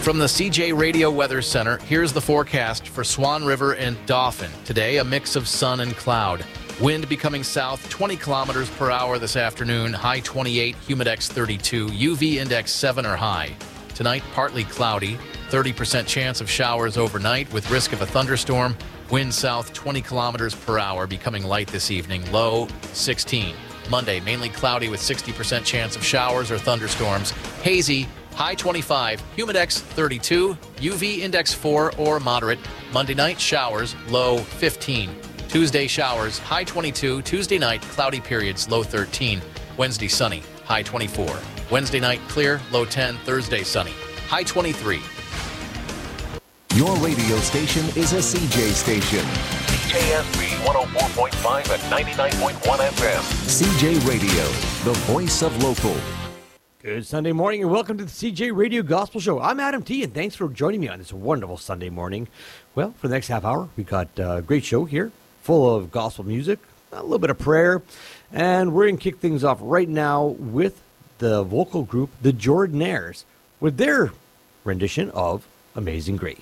From the CJ Radio Weather Center, here's the forecast for Swan River and Dauphin. Today, a mix of sun and cloud. Wind becoming south 20 kilometers per hour this afternoon, high 28, humidex 32, UV index 7 or high. Tonight, partly cloudy, 30% chance of showers overnight with risk of a thunderstorm. Wind south 20 kilometers per hour, becoming light this evening, low 16. Monday, mainly cloudy with 60% chance of showers or thunderstorms. Hazy, high 25, humidex 32, UV index 4 or moderate. Monday night, showers, low 15. Tuesday, showers, high 22. Tuesday night, cloudy periods, low 13. Wednesday, sunny, high 24. Wednesday night, clear, low 10. Thursday, sunny, high 23. Your radio station is a CJ station. CJSB 104.5 and 99.1 FM. CJ Radio, the voice of local. Good Sunday morning and welcome to the CJ Radio Gospel Show. I'm Adam T. and thanks for joining me on this wonderful Sunday morning. Well, for the next half hour, we got a great show here, full of gospel music, a little bit of prayer, and we're going to kick things off right now with the vocal group, the Jordanaires, with their rendition of Amazing Grace.